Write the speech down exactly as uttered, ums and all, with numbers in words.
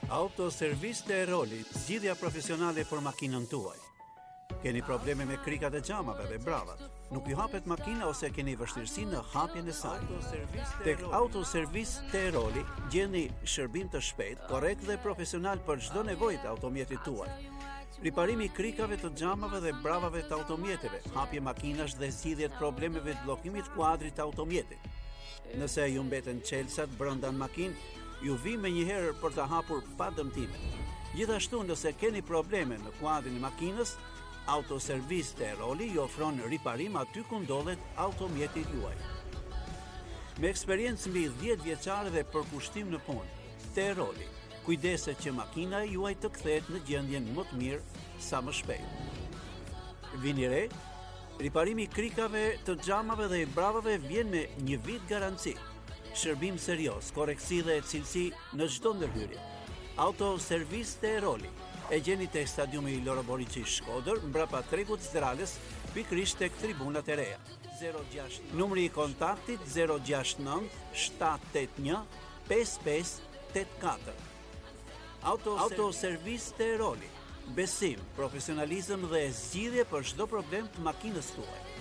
Autoservis të Eroli, zgjidhja profesionale për makinën tuaj. Keni probleme me krikat e xhamave dhe bravat? Nuk ju hapet makina ose keni vështirësi në hapjen e saj? Tek Autoservis të Eroli gjeni shërbim të shpejtë, korrekt dhe profesional për çdo nevojë të automjetit tuaj. Riparimi i krikave të xhamave dhe bravave të automjeteve, hapje makinash dhe zgjidhje të problemeve të bllokimit kuadrit të automjetit. Nëse ju mbeten çelësat brenda në makinë, ju vi me njëherë për të hapur pa dëmtime. Gjithashtu, nëse keni probleme në kuadrin e makinës, Autoservis të Eroli ju ofron riparim aty ku ndodhet automjeti juaj. Me eksperiencë mbi dhjetë vjeçare dhe përkushtim në punë, të Eroli, kujdeset që makina e juaj të kthehet në gjendjen më të mirë sa më shpejt. Vini re, riparimi i krikave të xhamave dhe i bravave vjen me një vit garanci. Shërbim serioz, korrektësi dhe cilësi në çdo ndërhyrje. Autoservis të Eroli. E gjeni tek stadiumi i Loro Boriçi Shkodër, mbrapa tregut Zdralës, pikërisht tek tribunat e reja. Numri i kontaktit zero gjasht nënt shtat tet një pesë pesë tet katër. Autoservis të Eroli. Besim, profesionalizëm dhe zgjidhje për çdo problem të makinës tuaj.